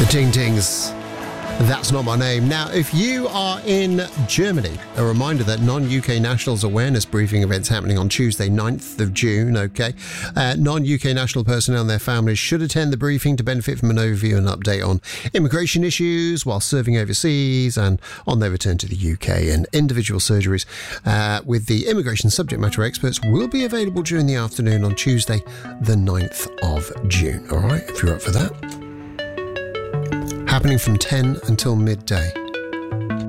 Ding Dings. That's Not My Name. Now, if you are in Germany, a reminder that non-UK nationals awareness briefing event's happening on Tuesday, 9th of June, okay? Non-UK national personnel and their families should attend the briefing to benefit from an overview and update on immigration issues while serving overseas and on their return to the UK. And individual surgeries with the immigration subject matter experts will be available during the afternoon on Tuesday, the 9th of June. All right, if you're up for that. Happening from 10 until midday.